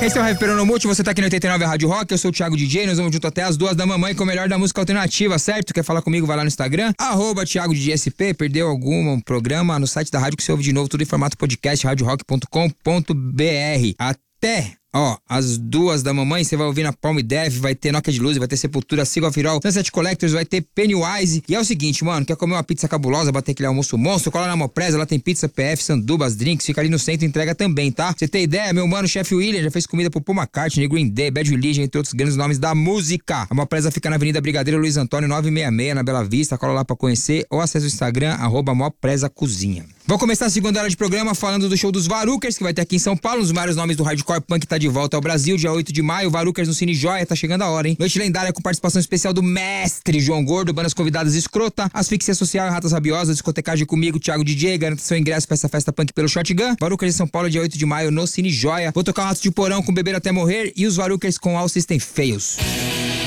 Esse é o Reperando Multi, você tá aqui no 89 Rádio Rock, eu sou o Thiago DJ, nós vamos junto até as 2 da mamãe com o melhor da música alternativa, certo? Quer falar comigo? Vai lá no Instagram, @Thiago DJ SP, perdeu algum programa no site da rádio que você ouve de novo, tudo em formato podcast, radiorock.com.br. Até... às 2 da mamãe, você vai ouvir na Palm Death, vai ter Nokia de Luz, vai ter Sepultura, Sigo of All, Sunset Collectors, vai ter Pennywise. E é o seguinte, mano, quer comer uma pizza cabulosa, bater aquele almoço monstro, cola na Mopresa, lá tem pizza, PF, sandubas, drinks, fica ali no centro, entrega também, tá? Você tem ideia? Meu mano, Chef William, já fez comida pro Paul McCartney, Green Day, Bad Religion, entre outros grandes nomes da música. A Mopresa fica na Avenida Brigadeiro Luiz Antônio 966, na Bela Vista, cola lá pra conhecer, ou acessa o Instagram, @Mopresa Cozinha. Vou começar a segunda hora de programa falando do show dos Varukers, que vai ter aqui em São Paulo, um dos maiores nomes do hardcore punk tá de volta ao Brasil, dia 8 de maio, Varukers no Cine Joia, tá chegando a hora, hein? Noite lendária com participação especial do mestre João Gordo, bandas convidadas Escrota, Asfixia Social e Ratas Rabiosas, discotecagem comigo, Thiago DJ, garanta seu ingresso pra essa festa punk pelo Shotgun. Varukers em São Paulo, dia 8 de maio, no Cine Joia. Vou tocar o Ratos de Porão com Beber Até Morrer e os Varukers com All System Fails.